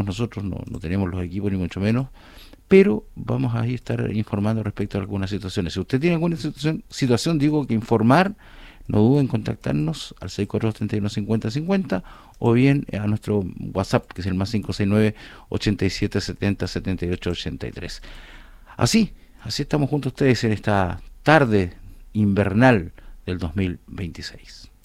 nosotros, no tenemos los equipos ni mucho menos, pero vamos a estar informando respecto a algunas situaciones. Si usted tiene alguna situación, digo que informar, no duden en contactarnos al 642-3150-50 o bien a nuestro WhatsApp, que es el más 569-8770-7883. Así estamos junto a ustedes en esta tarde invernal del 2026.